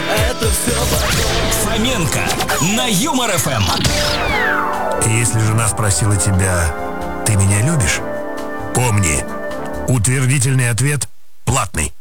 это все потом. Фоменко на Юмор ФМ. Если жена спросила тебя: ты меня любишь? Помни, утвердительный ответ платный.